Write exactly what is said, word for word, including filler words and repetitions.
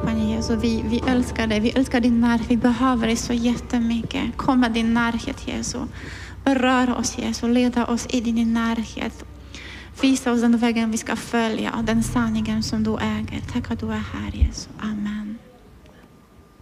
skaparen Jesus. Vi, vi älskar dig. Vi älskar din närhet. Vi behöver dig så jättemycket. Kom med din närhet Jesus. Berör oss Jesus. Leda oss i din närhet. Visa oss den vägen vi ska följa. Den sanningen som du äger. Tack att du är här Jesus. Amen.